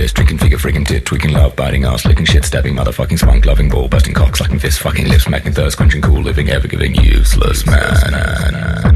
fist, drinking figure, friggin' tit, tweaking love, biting ass, licking shit, stabbing, motherfucking spunk, loving ball, busting cock, sucking fist, fucking lips, smacking thirst, quenching cool, living, ever giving, useless man.